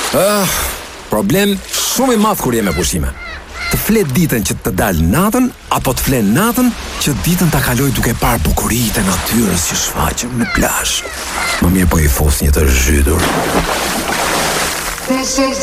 Problem shumë i madh kur je me pushime. Të flet ditën që të dalë natën, apo të flet natën që ditën ta kaloj duke parë bukuritë e natyrës që shfaqen në plazh. Më mirë po i fos një të zhytur.